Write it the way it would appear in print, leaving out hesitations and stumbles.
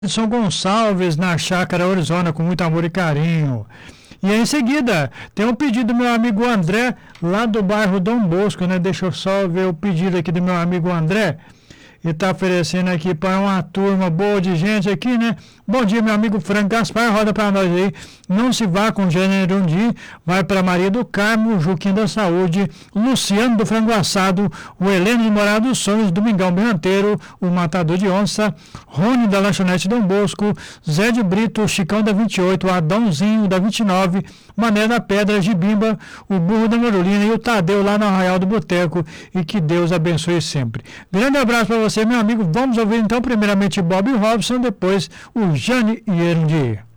São Gonçalves, na Chácara Arizona, com muito amor e carinho. E aí, em seguida, tem um pedido do meu amigo André, lá do bairro Dom Bosco, né? Deixa eu só ver o pedido aqui do meu amigo André. E tá oferecendo aqui para uma turma boa de gente aqui, né? Bom dia, meu amigo Franco Gaspar, roda para nós aí. Não se vá com gênero um dia, vai para Maria do Carmo, Juquim da Saúde, Luciano do Frango Assado, o Heleno de Morada dos Sonhos, Domingão Berranteiro, o Matador de Onça, Rony da Lanchonete Dom Bosco, Zé de Brito, Chicão da 28, Adãozinho da 29, Mané da Pedra, Gibimba, o Burro da Marolina e o Tadeu lá no Arraial do Boteco, e que Deus abençoe sempre. Grande abraço para você, meu amigo. Vamos ouvir então primeiramente Bob Robson, depois o Jane e Erundi.